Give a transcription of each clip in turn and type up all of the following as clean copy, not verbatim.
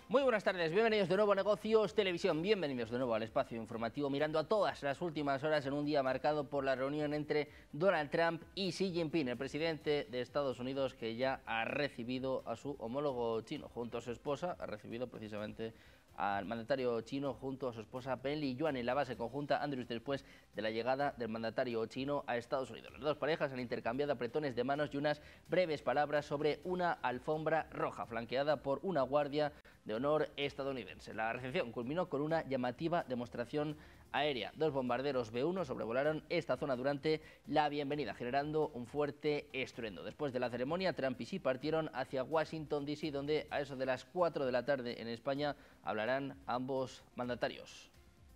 Muy buenas tardes, bienvenidos de nuevo a Negocios Televisión, bienvenidos de nuevo al espacio informativo mirando a todas las últimas horas en un día marcado por la reunión entre Donald Trump y Xi Jinping, el presidente de Estados Unidos, que ya ha recibido a su homólogo chino junto a su esposa, ha recibido precisamente al mandatario chino junto a su esposa Pen Liyuan en la base conjunta Andrews después de la llegada del mandatario chino a Estados Unidos. Las dos parejas han intercambiado apretones de manos y unas breves palabras sobre una alfombra roja flanqueada por una guardia de honor estadounidense. La recepción culminó con una llamativa demostración aérea. Dos bombarderos B-1 sobrevolaron esta zona durante la bienvenida, generando un fuerte estruendo. Después de la ceremonia, Trump y Xi partieron hacia Washington, D.C., donde a eso de las 4 de la tarde en España hablarán ambos mandatarios.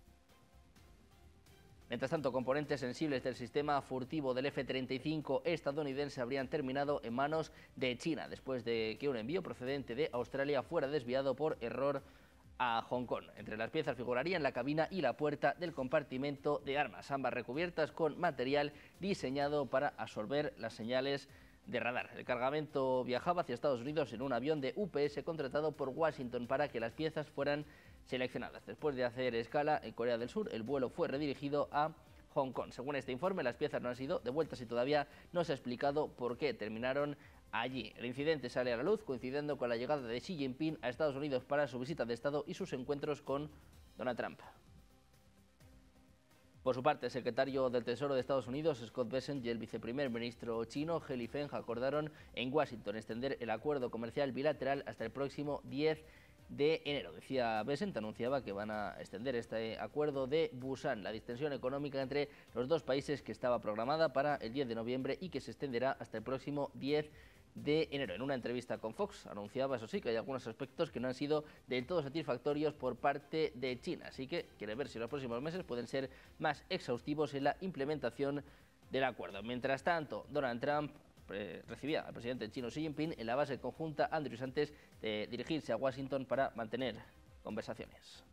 Mientras tanto, componentes sensibles del sistema furtivo del F-35 estadounidense habrían terminado en manos de China, después de que un envío procedente de Australia fuera desviado por error a Hong Kong. Entre las piezas figurarían la cabina y la puerta del compartimento de armas, ambas recubiertas con material diseñado para absorber las señales de radar. El cargamento viajaba hacia Estados Unidos en un avión de UPS contratado por Washington para que las piezas fueran seleccionadas. Después de hacer escala en Corea del Sur, el vuelo fue redirigido a Hong Kong. Según este informe, las piezas no han sido devueltas y todavía no se ha explicado por qué terminaron allí. El incidente sale a la luz coincidiendo con la llegada de Xi Jinping a Estados Unidos para su visita de Estado y sus encuentros con Donald Trump. Por su parte, el secretario del Tesoro de Estados Unidos, Scott Bessent, y el viceprimer ministro chino, He Lifeng, acordaron en Washington extender el acuerdo comercial bilateral hasta el próximo 10 de enero. Decía Bessent, anunciaba que van a extender este acuerdo de Busan, la distensión económica entre los dos países que estaba programada para el 10 de noviembre y que se extenderá hasta el próximo 10 de enero. En una entrevista con Fox anunciaba, eso sí, que hay algunos aspectos que no han sido del todo satisfactorios por parte de China, así que quiere ver si los próximos meses pueden ser más exhaustivos en la implementación del acuerdo. Mientras tanto, Donald Trump recibía al presidente chino Xi Jinping en la base conjunta Andrews antes de dirigirse a Washington para mantener conversaciones.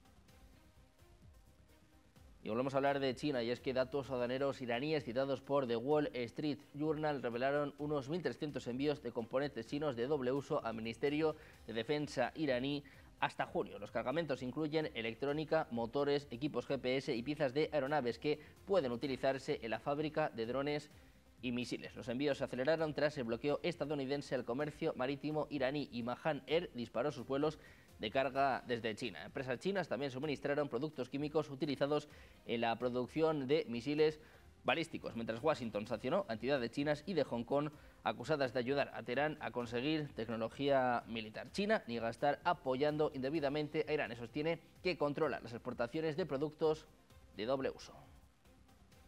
Y volvemos a hablar de China, y es que datos aduaneros iraníes citados por The Wall Street Journal revelaron unos 1.300 envíos de componentes chinos de doble uso al Ministerio de Defensa iraní hasta junio. Los cargamentos incluyen electrónica, motores, equipos GPS y piezas de aeronaves que pueden utilizarse en la fábrica de drones y misiles. Los envíos se aceleraron tras el bloqueo estadounidense al comercio marítimo iraní, y Mahan Air disparó sus vuelos de carga desde China. Empresas chinas también suministraron productos químicos utilizados en la producción de misiles balísticos, mientras Washington sancionó a entidades chinas y de Hong Kong acusadas de ayudar a Teherán a conseguir tecnología militar. China niega estar apoyando indebidamente a Irán y sostiene que controla las exportaciones de productos de doble uso.